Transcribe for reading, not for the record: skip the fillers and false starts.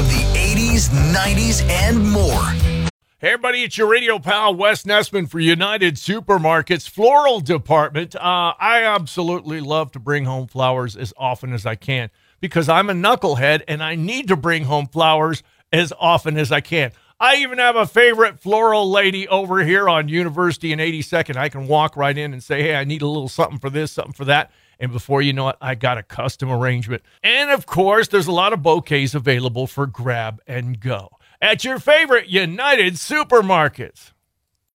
of the 80s, 90s, and more. Hey, everybody, it's your radio pal, Wes Nessman for United Supermarkets Floral Department. I absolutely love to bring home flowers as often as I can because I'm a knucklehead and I need to bring home flowers as often as I can. I even have a favorite floral lady over here on University and 82nd. I can walk right in and say, hey, I need a little something for this, something for that. And before you know it, I got a custom arrangement. And, of course, there's a lot of bouquets available for grab and go at your favorite United Supermarkets.